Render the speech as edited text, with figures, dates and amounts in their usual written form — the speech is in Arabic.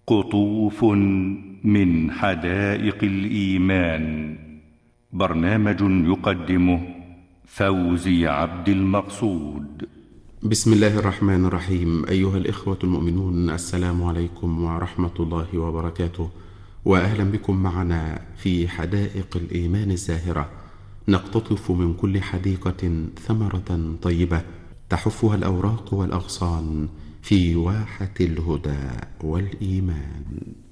قطوف من حدائق الإيمان. برنامج يقدمه فوزي عبد المقصود. بسم الله الرحمن الرحيم. أيها الإخوة المؤمنون، السلام عليكم ورحمة الله وبركاته، وأهلا بكم معنا في حدائق الإيمان الزاهرة. نقتطف من كل حديقة ثمرة طيبة تحفها الأوراق والأغصان في واحة الهدى والإيمان.